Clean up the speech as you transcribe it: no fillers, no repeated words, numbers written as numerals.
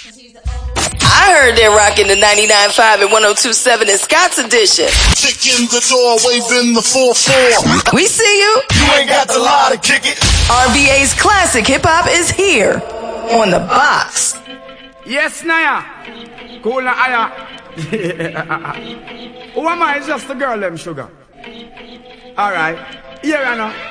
I heard they're rocking the 99.5 and 102.7 in Scott's edition. Kick in the door, waving the 4-4. We see you. You ain't got the lie to kick it. RVA's classic hip-hop is here on the box. Yes, Naya. Cool na aya. Who am I? It's just the girl, them sugar. Alright. Here I know.